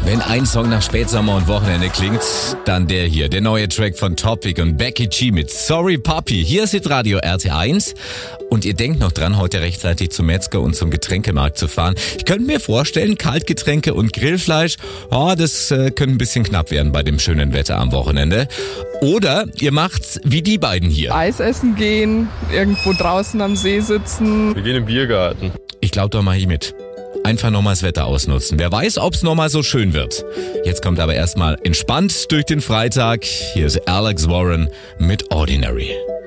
Wenn ein Song nach Spätsommer und Wochenende klingt, dann der hier, der neue Track von Topic und Becky G mit Sorry Papi. Hier ist Radio RT1 und ihr denkt noch dran, heute rechtzeitig zum Metzger und zum Getränkemarkt zu fahren. Ich könnte mir vorstellen, Kaltgetränke und Grillfleisch, das könnte ein bisschen knapp werden bei dem schönen Wetter am Wochenende. Oder ihr macht's wie die beiden hier. Eis essen gehen, irgendwo draußen am See sitzen. Wir gehen im Biergarten. Ich glaub doch mal hier mit. Einfach nochmal das Wetter ausnutzen. Wer weiß, ob's nochmal so schön wird. Jetzt kommt aber erstmal entspannt durch den Freitag. Hier ist Alex Warren mit Ordinary.